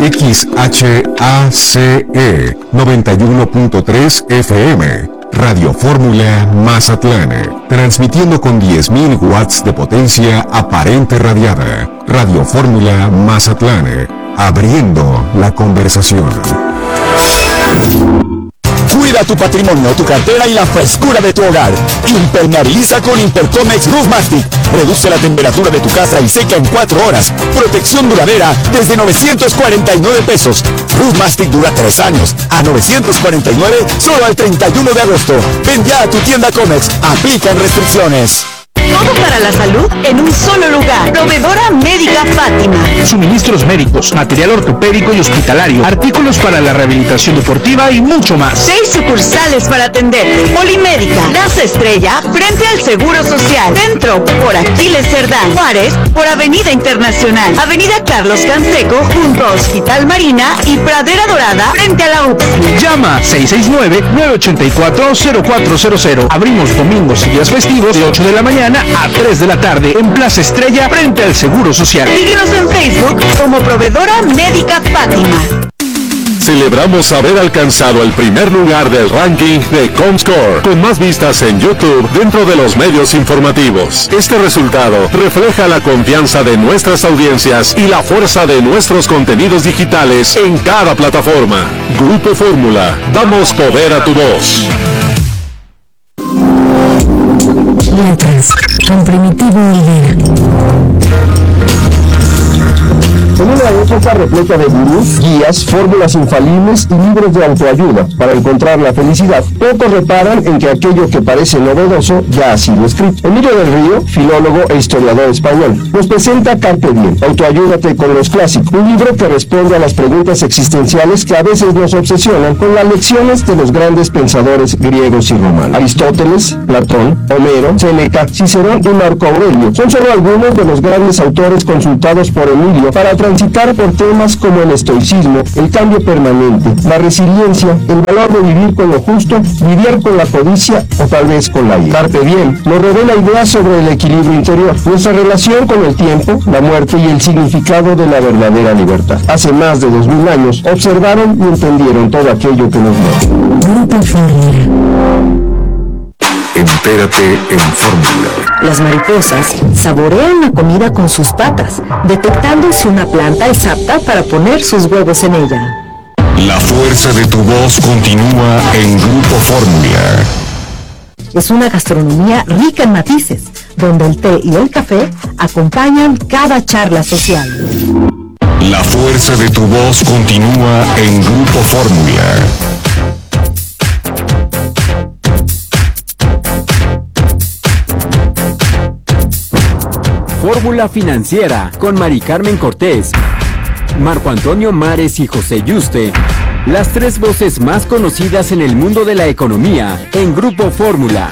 XHACE 91.3 FM, Radio Fórmula Mazatlán, transmitiendo con 10.000 watts de potencia aparente radiada. Radio Fórmula Mazatlán, abriendo la conversación. Cuida tu patrimonio, tu cartera y la frescura de tu hogar. Impermeabiliza con Impercomex Roof Mastic. Reduce la temperatura de tu casa y seca en 4 horas. Protección duradera desde 949 pesos. Roof Mastic dura 3 años. A 949 solo al 31 de agosto. Ven ya a tu tienda Comex. Aplican restricciones. Todo para la salud en un solo lugar. Proveedora Médica Fátima. Suministros médicos, material ortopédico y hospitalario, artículos para la rehabilitación deportiva y mucho más. 6 sucursales para atenderte. Polimédica, Plaza Estrella, frente al Seguro Social. Centro, por Aquiles Cerdán. Juárez, por Avenida Internacional. Avenida Carlos Canseco, junto a Hospital Marina y Pradera Dorada, frente a la UPS. Llama 669-984-0400. Abrimos domingos y días festivos de 8 de la mañana a 3 de la tarde en Plaza Estrella frente al Seguro Social. Síguenos en Facebook como Proveedora Médica Fátima. Celebramos haber alcanzado el primer lugar del ranking de Comscore, con más vistas en YouTube dentro de los medios informativos. Este resultado refleja la confianza de nuestras audiencias y la fuerza de nuestros contenidos digitales en cada plataforma. Grupo Fórmula, damos poder a tu voz. Letras, con Primitivo Olvera. En una época repleta de gurús, guías, fórmulas infalibles y libros de autoayuda para encontrar la felicidad, pocos reparan en que aquello que parece novedoso ya ha sido escrito. Emilio del Río, filólogo e historiador español, nos presenta Carpe Diem, Autoayúdate con los clásicos, un libro que responde a las preguntas existenciales que a veces nos obsesionan con las lecciones de los grandes pensadores griegos y romanos. Aristóteles, Platón, Homero, Séneca, Cicerón y Marco Aurelio son solo algunos de los grandes autores consultados por Emilio para transitar por temas como el estoicismo, el cambio permanente, la resiliencia, el valor de vivir con lo justo, lidiar con la codicia o tal vez con la ira. Carpe Diem nos revela ideas sobre el equilibrio interior, nuestra relación con el tiempo, la muerte y el significado de la verdadera libertad. Hace más de 2000 años observaron y entendieron todo aquello que nos mueve. Grupo Fórmula. Entérate en Fórmula. Las mariposas saborean la comida con sus patas, detectando si una planta es apta para poner sus huevos en ella. La fuerza de tu voz continúa en Grupo Fórmula. Es una gastronomía rica en matices, donde el té y el café acompañan cada charla social. La fuerza de tu voz continúa en Grupo Fórmula. Fórmula Financiera con Mari Carmen Cortés, Marco Antonio Mares y José Yuste, las 3 voces más conocidas en el mundo de la economía en Grupo Fórmula.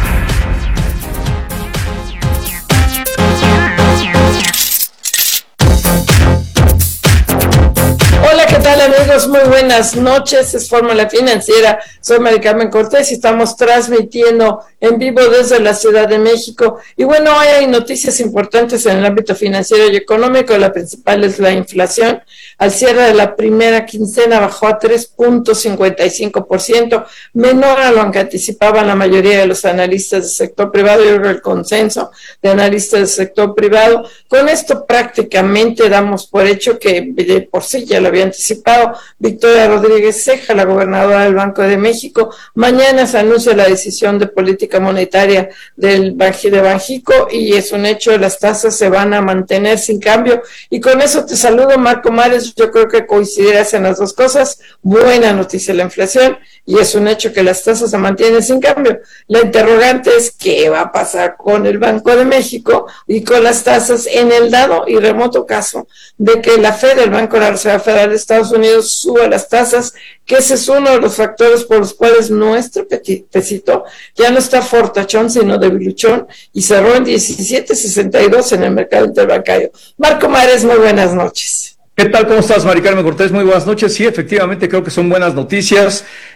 Hola, ¿qué tal amigos? Muy buenas noches, es Fórmula Financiera, soy Mari Carmen Cortés y estamos transmitiendo en vivo desde la Ciudad de México. Y bueno, hoy hay noticias importantes en el ámbito financiero y económico. La principal es la inflación. Al cierre de la primera quincena bajó a 3.55%, menor a lo que anticipaban la mayoría de los analistas del sector privado y el consenso de analistas del sector privado. Con esto prácticamente damos por hecho que de por sí ya lo había anticipado Victoria Rodríguez Ceja, la gobernadora del Banco de México. Mañana se anuncia la decisión de política monetaria de Banjico y es un hecho, las tasas se van a mantener sin cambio. Y con eso te saludo, Marco Mares. Yo creo que coincidirás en las dos cosas. Buena noticia la inflación y es un hecho que las tasas se mantienen sin cambio. La interrogante es qué va a pasar con el Banco de México y con las tasas en el dado y remoto caso de que la Fed, el Banco de la Reserva Federal de Estados Unidos, suba las tasas, que ese es uno de los factores por los cuales nuestro pesito ya no está fortachón, sino debiluchón, y cerró en 17.62 en el mercado interbancario. Marco Mares, muy buenas noches. ¿Qué tal? ¿Cómo estás, Mari Carmen Cortés? Muy buenas noches. Sí, efectivamente, creo que son buenas noticias.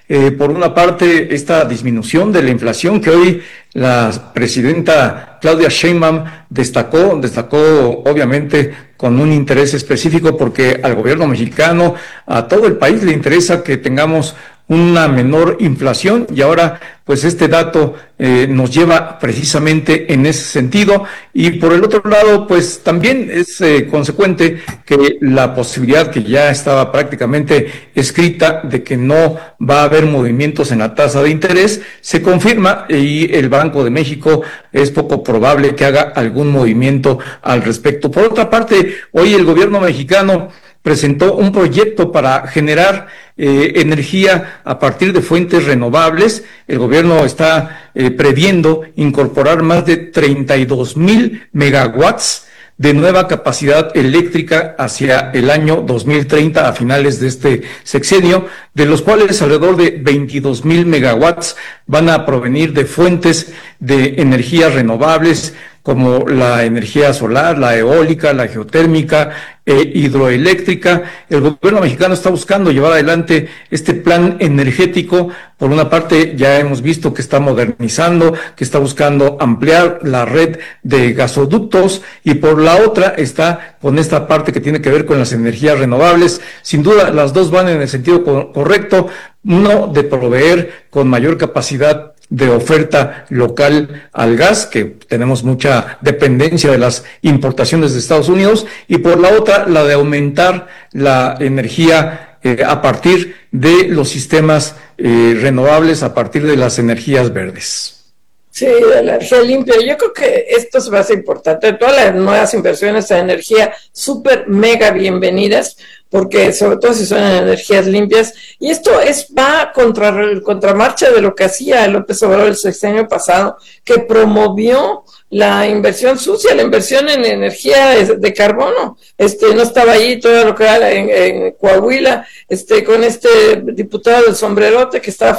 Por una parte, esta disminución de la inflación que hoy la presidenta Claudia Sheinbaum destacó obviamente con un interés específico, porque al gobierno mexicano, a todo el país le interesa que tengamos una menor inflación, y ahora pues este dato nos lleva precisamente en ese sentido. Y por el otro lado, pues también es consecuente que la posibilidad que ya estaba prácticamente escrita de que no va a haber movimientos en la tasa de interés se confirma, y el Banco de México es poco probable que haga algún movimiento al respecto. Por otra parte, hoy el gobierno mexicano presentó un proyecto para generar energía a partir de fuentes renovables. El gobierno está previendo incorporar más de 32,000 megawatts de nueva capacidad eléctrica hacia el año 2030, a finales de este sexenio, de los cuales alrededor de 22,000 megawatts van a provenir de fuentes de energías renovables, como la energía solar, la eólica, la geotérmica, hidroeléctrica. El gobierno mexicano está buscando llevar adelante este plan energético. Por una parte, ya hemos visto que está modernizando, que está buscando ampliar la red de gasoductos, y por la otra está con esta parte que tiene que ver con las energías renovables. Sin duda, las dos van en el sentido correcto, uno de proveer con mayor capacidad de oferta local al gas, que tenemos mucha dependencia de las importaciones de Estados Unidos, y por la otra, la de aumentar la energía a partir de los sistemas renovables, a partir de las energías verdes. Sí, de la energía limpia. Yo creo que esto se va a ser importante. Todas las nuevas inversiones en energía, súper mega bienvenidas, porque sobre todo si son en energías limpias. Y esto va contramarcha de lo que hacía López Obrador el sexenio pasado, que promovió la inversión sucia, la inversión en energía de carbono. No estaba ahí todo lo que era en Coahuila, con este diputado del sombrerote que estaba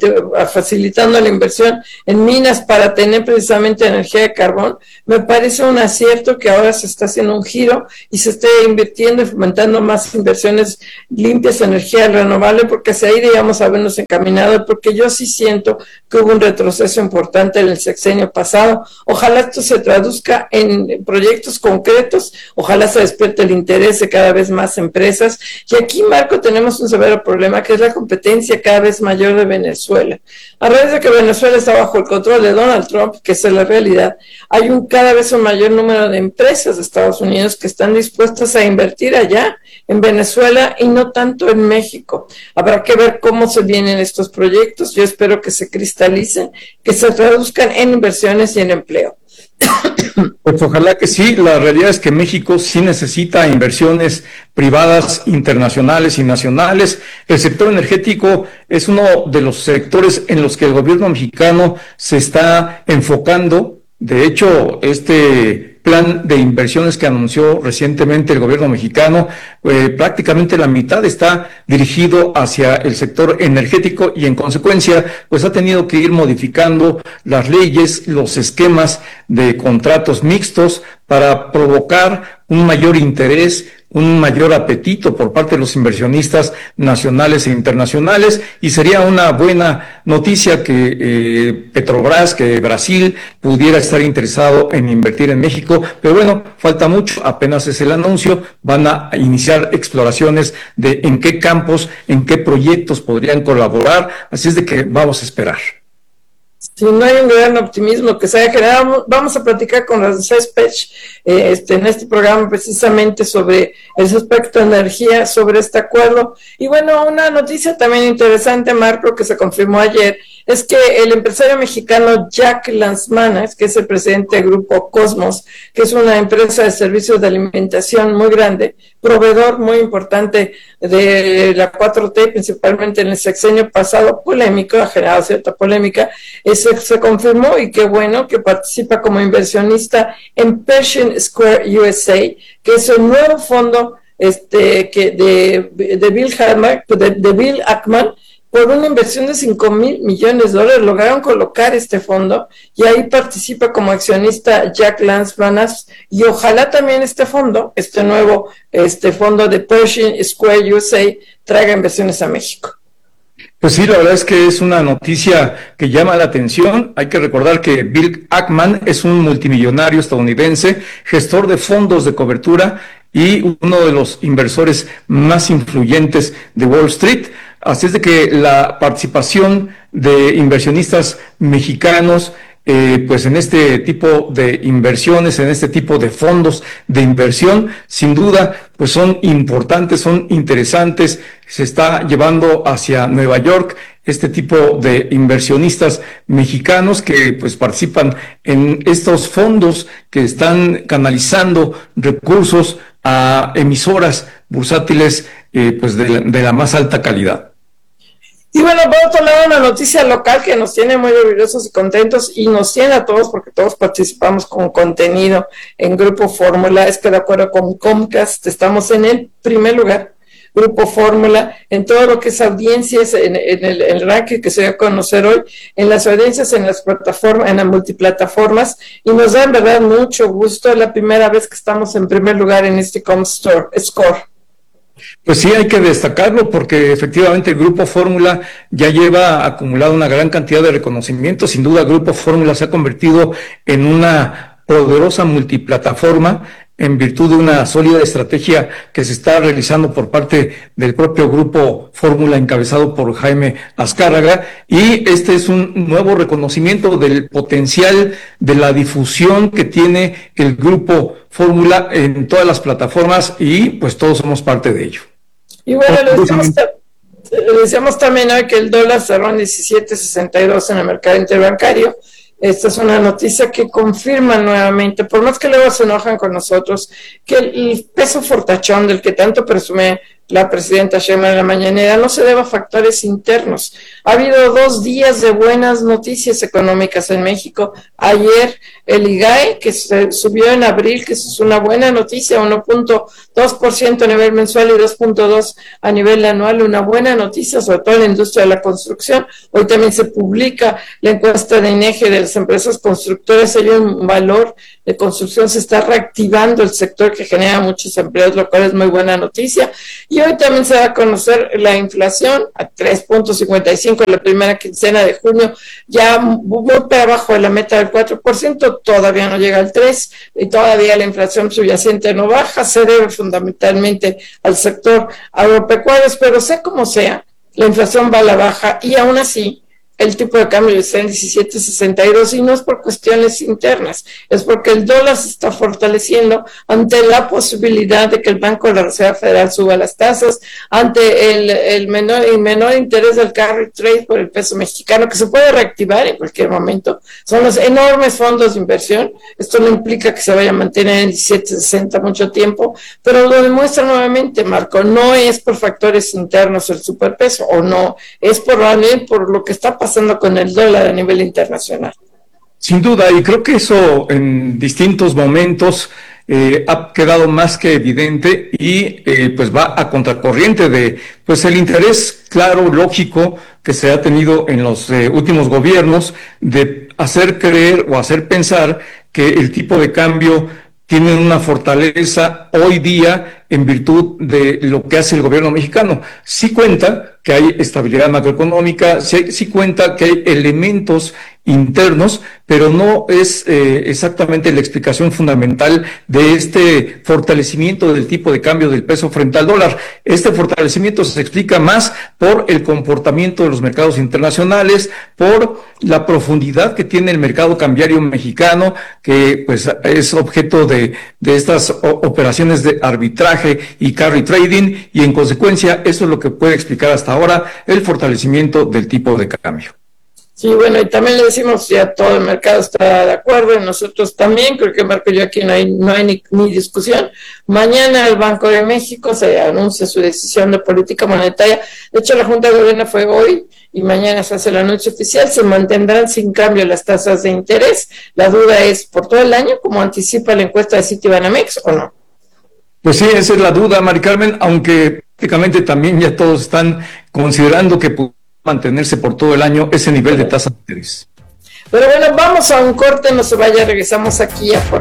facilitando la inversión en minas para tener precisamente energía de carbón. Me parece un acierto que ahora se está haciendo un giro y se esté invirtiendo y fomentando más inversiones limpias, energía renovable, porque hacia ahí debíamos habernos encaminado, porque yo sí siento que hubo un retroceso importante en el sexenio pasado. Ojalá esto se traduzca en proyectos concretos, ojalá se despierte el interés de cada vez más empresas. Y aquí, Marco, tenemos un severo problema, que es la competencia cada vez mayor de Venezuela. A raíz de que Venezuela está bajo el control de Donald Trump, que esa es la realidad, hay cada vez un mayor número de empresas de Estados Unidos que están dispuestas a invertir allá, en Venezuela, y no tanto en México. Habrá que ver cómo se vienen estos proyectos. Yo espero que se cristalicen, que se traduzcan en inversiones y en empleo. Pues ojalá que sí. La realidad es que México sí necesita inversiones privadas, internacionales y nacionales. El sector energético es uno de los sectores en los que el gobierno mexicano se está enfocando. De hecho, este plan de inversiones que anunció recientemente el gobierno mexicano, prácticamente la mitad está dirigido hacia el sector energético, y en consecuencia pues ha tenido que ir modificando las leyes, los esquemas de contratos mixtos para provocar un mayor interés, un mayor apetito por parte de los inversionistas nacionales e internacionales. Y sería una buena noticia que Petrobras, que Brasil pudiera estar interesado en invertir en México, pero bueno, falta mucho, apenas es el anuncio. Van a iniciar exploraciones de en qué campos, en qué proyectos podrían colaborar, así es de que vamos a esperar. Si no hay un gran optimismo que se haya generado, vamos a platicar con Ramsés Pech en este programa precisamente sobre el aspecto de energía, sobre este acuerdo. Y bueno, una noticia también interesante, Marco, que se confirmó ayer, es que el empresario mexicano Jack Lanzmanas, que es el presidente del grupo Cosmos, que es una empresa de servicios de alimentación muy grande, proveedor muy importante de la 4T, principalmente en el sexenio pasado, polémico, ha generado cierta polémica, se confirmó, y qué bueno, que participa como inversionista en Pershing Square USA, que es el nuevo fondo de Bill Ackman, por una inversión de $5,000 millones. Lograron colocar este fondo, y ahí participa como accionista Jack Lanzmanas, y ojalá también este nuevo fondo de Pershing Square USA traiga inversiones a México. Pues sí, la verdad es que es una noticia que llama la atención. Hay que recordar que Bill Ackman es un multimillonario estadounidense, gestor de fondos de cobertura y uno de los inversores más influyentes de Wall Street. Así es de que la participación de inversionistas mexicanos pues en este tipo de inversiones, en este tipo de fondos de inversión, sin duda, pues son importantes, son interesantes. Se está llevando hacia Nueva York este tipo de inversionistas mexicanos que pues participan en estos fondos que están canalizando recursos a emisoras bursátiles pues de la más alta calidad. Y bueno, por otro lado, una noticia local que nos tiene muy orgullosos y contentos, y nos tiene a todos porque todos participamos con contenido en Grupo Fórmula, es que de acuerdo con Comcast estamos en el primer lugar, Grupo Fórmula, en todo lo que es audiencias, en el ranking que se dio a conocer hoy, en las audiencias, en las plataformas, en las multiplataformas, y nos da en verdad mucho gusto. Es la primera vez que estamos en primer lugar en este Comscore. Pues sí, hay que destacarlo porque efectivamente el Grupo Fórmula ya lleva acumulado una gran cantidad de reconocimientos. Sin duda, Grupo Fórmula se ha convertido en una poderosa multiplataforma en virtud de una sólida estrategia que se está realizando por parte del propio Grupo Fórmula encabezado por Jaime Azcárraga, y este es un nuevo reconocimiento del potencial de la difusión que tiene el Grupo Fórmula en todas las plataformas, y pues todos somos parte de ello. Y bueno, le decíamos también hoy que el dólar cerró en 17.62 en el mercado interbancario. Esta es una noticia que confirma nuevamente, por más que luego se enojan con nosotros, que el peso fortachón del que tanto presume la presidenta Sheinbaum en la mañanera no se debe a factores internos. Ha habido 2 días de buenas noticias económicas en México. Ayer el IGAE, que se subió en abril, que es una buena noticia, 1.2% a nivel mensual y 2.2% a nivel anual, una buena noticia, sobre todo en la industria de la construcción. Hoy también se publica la encuesta de INEGI de las empresas constructoras. Hay un valor de construcción, se está reactivando el sector que genera muchos empleos, lo cual es muy buena noticia. Y hoy también se va a conocer la inflación a 3.55 en la primera quincena de junio, ya muy por abajo de la meta del 4%, todavía no llega al 3%, y todavía la inflación subyacente no baja, se debe fundamentalmente al sector agropecuario, pero sea como sea, la inflación va a la baja, y aún así el tipo de cambio está en 17.62, y no es por cuestiones internas, es porque el dólar se está fortaleciendo ante la posibilidad de que el Banco de la Reserva Federal suba las tasas, ante el menor interés del carry trade por el peso mexicano, que se puede reactivar en cualquier momento. Son los enormes fondos de inversión. Esto no implica que se vaya a mantener en 17.60 mucho tiempo, pero lo demuestra nuevamente, Marco, no es por factores internos el superpeso, o no, es por lo que está pasando con el dólar a nivel internacional. Sin duda, y creo que eso en distintos momentos ha quedado más que evidente, y pues va a contracorriente de pues el interés claro, lógico, que se ha tenido en los últimos gobiernos de hacer creer o hacer pensar que el tipo de cambio tiene una fortaleza hoy día en virtud de lo que hace el gobierno mexicano. Sí cuenta que hay estabilidad macroeconómica, sí cuenta que hay elementos internos, pero no es exactamente la explicación fundamental de este fortalecimiento del tipo de cambio del peso frente al dólar. Este fortalecimiento se explica más por el comportamiento de los mercados internacionales, por la profundidad que tiene el mercado cambiario mexicano, que pues es objeto de estas operaciones de arbitraje y carry trading, y en consecuencia eso es lo que puede explicar hasta ahora el fortalecimiento del tipo de cambio. Sí, bueno, y también le decimos, ya todo el mercado está de acuerdo, y nosotros también, creo que Marco y yo aquí no hay ni discusión. Mañana el Banco de México se anuncia su decisión de política monetaria. De hecho, la Junta de Gobierno fue hoy, y mañana se hace el anuncio oficial. Se mantendrán sin cambio las tasas de interés. La duda es, ¿por todo el año, como anticipa la encuesta de Citibanamex, o no? Pues sí, esa es la duda, Mari Carmen, aunque prácticamente también ya todos están considerando que puede mantenerse por todo el año ese nivel de tasa de interés. Pero bueno, vamos a un corte, no se vaya, regresamos aquí a